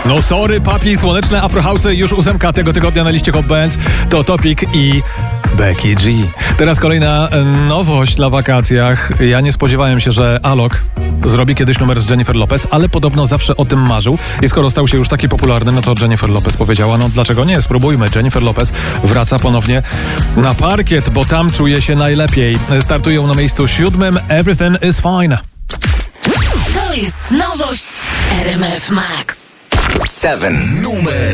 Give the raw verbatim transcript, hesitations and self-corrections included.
No sorry, papi, słoneczne Afrohouse'y, już ósemka tego tygodnia na liście Hot Bands to Topic i Becky G. Teraz kolejna nowość na wakacjach. Ja nie spodziewałem się, że Alok zrobi kiedyś numer z Jennifer Lopez, ale podobno zawsze o tym marzył. I skoro stał się już taki popularny, no to Jennifer Lopez powiedziała, no dlaczego nie, spróbujmy. Jennifer Lopez wraca ponownie na parkiet, bo tam czuje się najlepiej. Startują na miejscu siódmym Everything is Fine. To jest nowość R M F Max. siedem. Numer